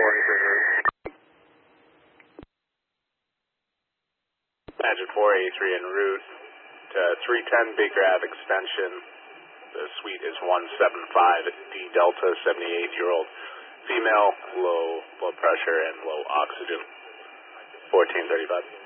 Engine 483 en route to 310 Baker Ave extension. The suite is 175 D Delta, 78-year-old female, low blood pressure and low oxygen. 1435.